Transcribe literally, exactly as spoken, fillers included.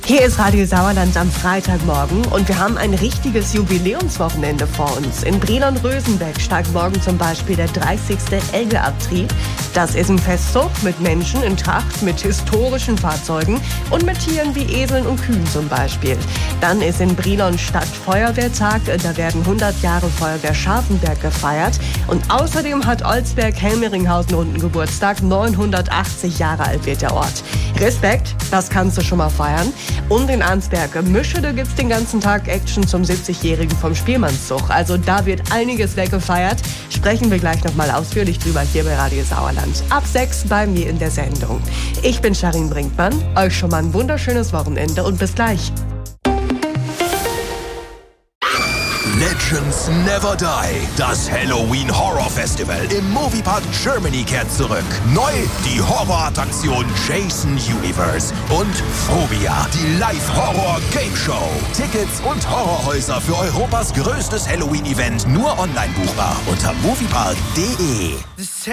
Hier ist Radio Sauerland am Freitagmorgen und wir haben ein richtiges Jubiläumswochenende vor uns. In Brilon-Rösenbeck steigt morgen zum Beispiel der dreißigste Elgeabtrieb. Das ist ein Festzug mit Menschen in Tracht, mit historischen Fahrzeugen und mit Tieren wie Eseln und Kühen zum Beispiel. Dann ist in Brilon Stadtfeuerwehrtag, da werden hundert Jahre Feuerwehr Scharfenberg gefeiert. Und außerdem hat Olsberg-Helmeringhausen unten Geburtstag, neunhundertachtzig Jahre alt wird der Ort. Respekt, das kannst du schon mal feiern. Und in Arnsberg, Mischede gibt's den ganzen Tag Action zum siebzigjährigen vom Spielmannszug. Also da wird einiges weggefeiert. Sprechen wir gleich nochmal ausführlich drüber hier bei Radio Sauerland. Ab sechs bei mir in der Sendung. Ich bin Sharin Brinkmann. Euch schon mal ein wunderschönes Wochenende und bis gleich. Legends Never Die. Das Halloween Horror Festival im Moviepark Germany kehrt zurück. Neu die Horrorattraktion Jason Universe und Phobia, die Live-Horror-Game-Show. Tickets und Horrorhäuser für Europas größtes Halloween-Event nur online buchbar unter moviepark punkt de.